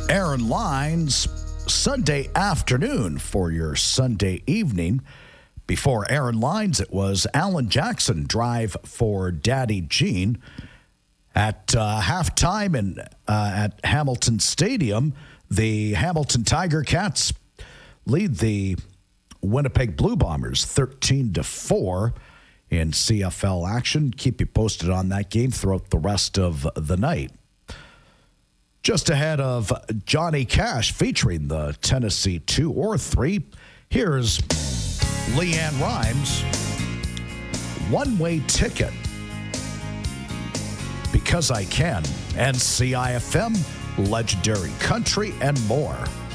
Aaron Lines, Sunday afternoon for your Sunday evening. Before Aaron Lines, it was Alan Jackson, Drive for Daddy Gene. At halftime at Hamilton Stadium, the Hamilton Tiger Cats lead the Winnipeg Blue Bombers 13-4 in CFL action. Keep you posted on that game throughout the rest of the night. Just ahead of Johnny Cash featuring the Tennessee 2 or 3, here's Leanne Rimes, One Way Ticket, Because I Can, and CIFM, Legendary Country, and more.